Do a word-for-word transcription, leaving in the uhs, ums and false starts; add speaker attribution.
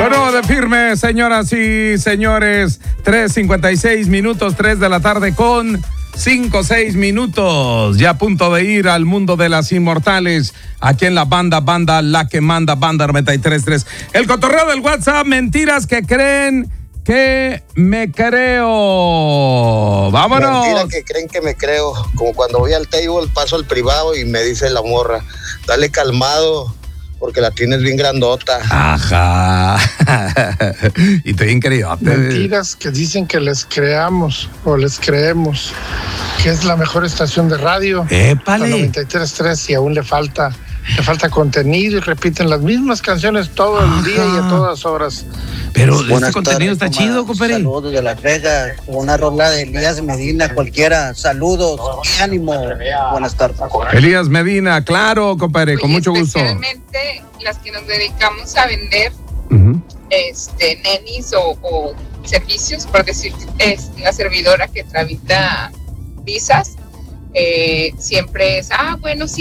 Speaker 1: Bueno, de firme, señoras y señores, tres cincuenta y seis minutos, tres de la tarde con cinco, seis minutos. Ya a punto de ir al mundo de las inmortales, aquí en la banda, banda, la que manda, banda noventa y tres punto tres. El cotorreo del WhatsApp, mentiras que creen que me creo. Vámonos.
Speaker 2: Mentira que creen que me creo. Como cuando voy al table, paso al privado y me dice la morra, dale calmado, porque la tienes bien grandota.
Speaker 1: Ajá. Y te bien querido.
Speaker 3: Mentiras que dicen que les creamos o les creemos, que es la mejor estación de radio.
Speaker 1: ¡Épale!
Speaker 3: La noventa y tres punto tres, y aún le falta, le falta contenido y repiten las mismas canciones todo el
Speaker 1: Ajá.
Speaker 3: día y a todas horas.
Speaker 1: Pero
Speaker 4: Buenas
Speaker 1: este contenido
Speaker 4: tardes,
Speaker 1: está chido,
Speaker 4: comadre.
Speaker 1: compadre.
Speaker 4: Saludos de Las Vegas, una rola de Elías Medina, cualquiera. Saludos, qué ánimo. Buenas tardes.
Speaker 1: Elías Medina, claro, compadre, con
Speaker 5: Oye,
Speaker 1: mucho gusto.
Speaker 5: especialmente las que nos dedicamos a vender
Speaker 1: Uh-huh.
Speaker 5: este nenis o, o servicios, por decir, es la servidora que tramita visas, eh, siempre es, ah, bueno, sí.